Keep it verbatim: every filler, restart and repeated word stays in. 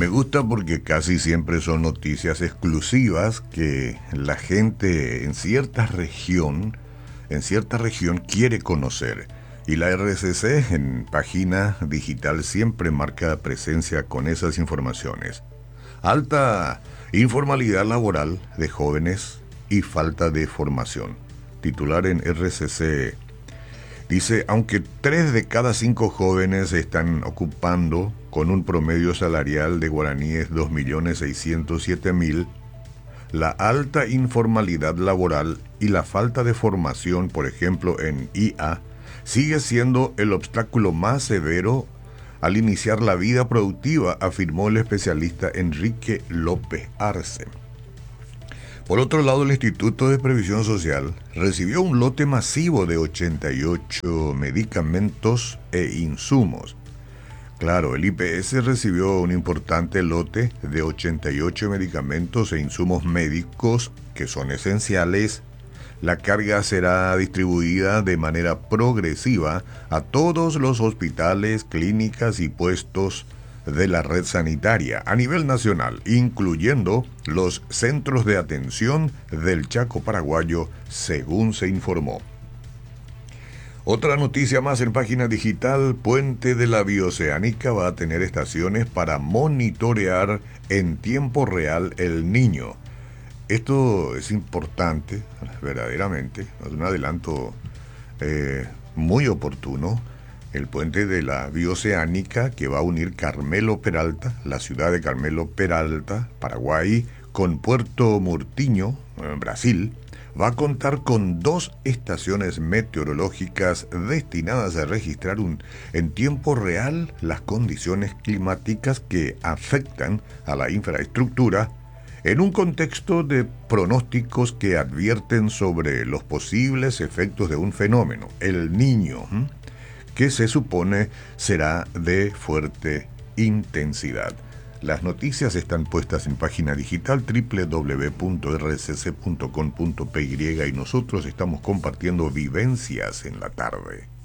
Me gusta porque casi siempre son noticias exclusivas que la gente en cierta región, en cierta región quiere conocer. Y la R C C en página digital siempre marca presencia con esas informaciones. Alta informalidad laboral de jóvenes y falta de formación. Titular en R C C dice, aunque tres de cada cinco jóvenes están ocupando con un promedio salarial de guaraníes dos millones seiscientos siete mil, la alta informalidad laboral y la falta de formación, por ejemplo en I A, sigue siendo el obstáculo más severo al iniciar la vida productiva, afirmó el especialista Enrique López Arce. Por otro lado, el Instituto de Previsión Social recibió un lote masivo de ochenta y ocho medicamentos e insumos. Claro, el I P S recibió un importante lote de ochenta y ocho medicamentos e insumos médicos que son esenciales. La carga será distribuida de manera progresiva a todos los hospitales, clínicas y puestos de la red sanitaria a nivel nacional, incluyendo los centros de atención del Chaco paraguayo, según se informó. Otra noticia más en página digital, Puente de la Bioceánica va a tener estaciones para monitorear en tiempo real el Niño. Esto es importante, verdaderamente, es un adelanto eh, muy oportuno. El puente de la Bioceánica que va a unir Carmelo Peralta, la ciudad de Carmelo Peralta, Paraguay, con Puerto Murtinho, en Brasil, va a contar con dos estaciones meteorológicas destinadas a registrar un, en tiempo real las condiciones climáticas que afectan a la infraestructura en un contexto de pronósticos que advierten sobre los posibles efectos de un fenómeno, el Niño, ¿m? que se supone será de fuerte intensidad. Las noticias están puestas en página digital doble u doble u doble u punto r c c punto com punto p y y nosotros estamos compartiendo vivencias en la tarde.